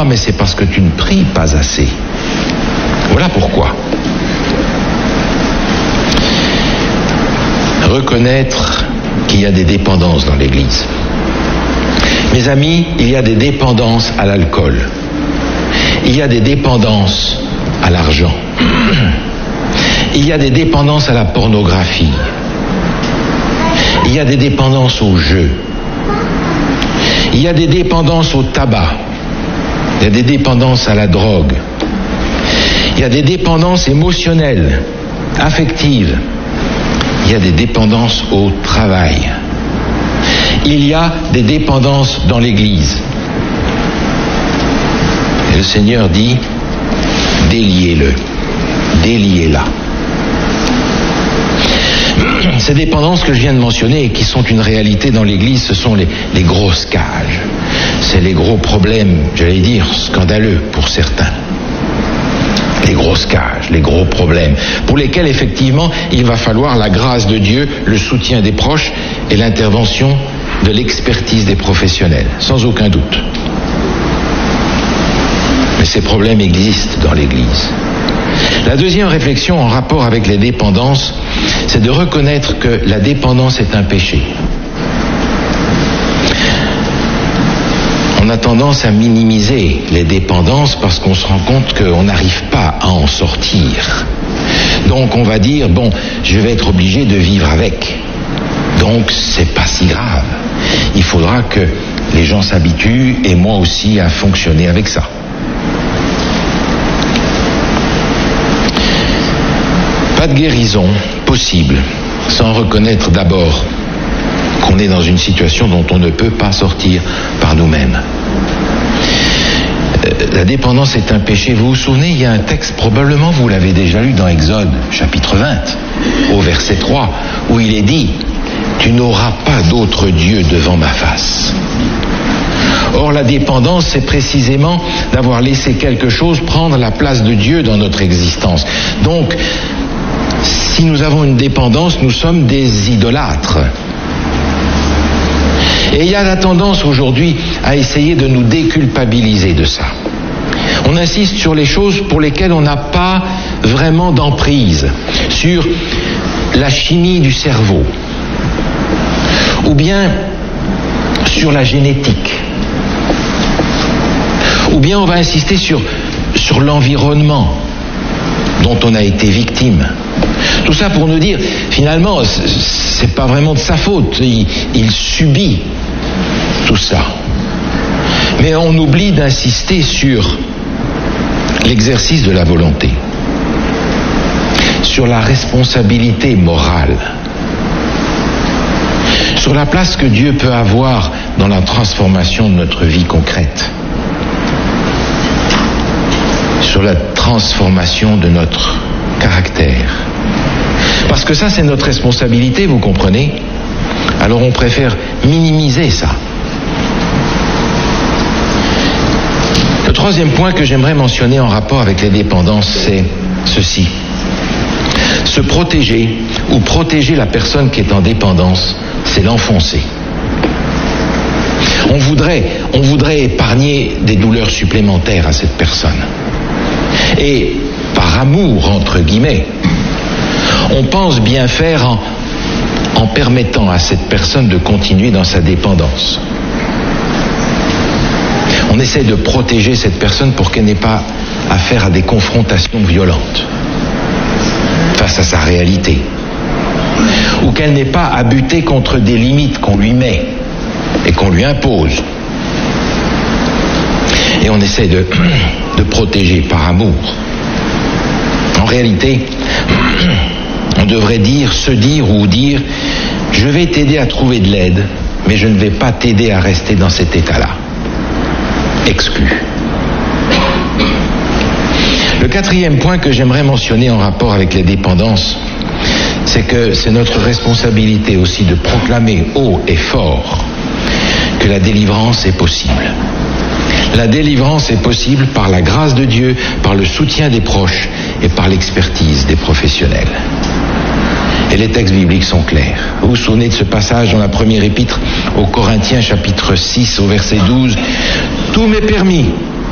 pas, mais c'est parce que tu ne pries pas assez. Voilà pourquoi. Reconnaître qu'il y a des dépendances dans l'Église. Mes amis, il y a des dépendances à l'alcool. Il y a des dépendances à l'argent. Il y a des dépendances à la pornographie. Il y a des dépendances au jeu. Il y a des dépendances au tabac. Il y a des dépendances à la drogue. Il y a des dépendances émotionnelles, affectives. Il y a des dépendances au travail. Il y a des dépendances dans l'Église. Et le Seigneur dit, déliez-le, déliez-la. Ces dépendances que je viens de mentionner et qui sont une réalité dans l'Église, ce sont les grosses cages. C'est les gros problèmes, j'allais dire, scandaleux pour certains. Les grosses cages, les gros problèmes, pour lesquels effectivement il va falloir la grâce de Dieu, le soutien des proches et l'intervention de l'expertise des professionnels, sans aucun doute. Mais ces problèmes existent dans l'Église. La deuxième réflexion en rapport avec les dépendances, c'est de reconnaître que la dépendance est un péché. On a tendance à minimiser les dépendances parce qu'on se rend compte qu'on n'arrive pas à en sortir. Donc on va dire, bon, je vais être obligé de vivre avec. Donc c'est pas si grave. Il faudra que les gens s'habituent et moi aussi à fonctionner avec ça. Pas de guérison possible sans reconnaître d'abord qu'on est dans une situation dont on ne peut pas sortir par nous-mêmes. La dépendance est un péché. Vous vous souvenez, il y a un texte, probablement vous l'avez déjà lu dans Exode, chapitre 20, au verset 3, où il est dit « Tu n'auras pas d'autre Dieu devant ma face ». Or, la dépendance, c'est précisément d'avoir laissé quelque chose prendre la place de Dieu dans notre existence. Donc, si nous avons une dépendance, nous sommes des idolâtres. Et il y a la tendance aujourd'hui à essayer de nous déculpabiliser de ça. On insiste sur les choses pour lesquelles on n'a pas vraiment d'emprise, sur la chimie du cerveau, ou bien sur la génétique, ou bien on va insister sur l'environnement dont on a été victime. Tout ça pour nous dire, finalement, c'est pas vraiment de sa faute, il subit tout ça. Mais on oublie d'insister sur l'exercice de la volonté, sur la responsabilité morale, sur la place que Dieu peut avoir dans la transformation de notre vie concrète, sur la transformation de notre caractère. Parce que ça, c'est notre responsabilité, vous comprenez? Alors on préfère minimiser ça. Le troisième point que j'aimerais mentionner en rapport avec les dépendances, c'est ceci. Se protéger ou protéger la personne qui est en dépendance, c'est l'enfoncer. On voudrait épargner des douleurs supplémentaires à cette personne. Et par amour, entre guillemets, on pense bien faire en permettant à cette personne de continuer dans sa dépendance. On essaie de protéger cette personne pour qu'elle n'ait pas affaire à des confrontations violentes face à sa réalité, ou qu'elle n'ait pas à buter contre des limites qu'on lui met et qu'on lui impose. Et on essaie de protéger par amour. En réalité, on devrait se dire, je vais t'aider à trouver de l'aide, mais je ne vais pas t'aider à rester dans cet état-là. Exclu. Le quatrième point que j'aimerais mentionner en rapport avec les dépendances, c'est que c'est notre responsabilité aussi de proclamer haut et fort que la délivrance est possible. La délivrance est possible par la grâce de Dieu, par le soutien des proches et par l'expertise des professionnels. Et les textes bibliques sont clairs. Vous vous souvenez de ce passage dans la première épître aux Corinthiens, chapitre 6, au verset 12. « Tout m'est permis,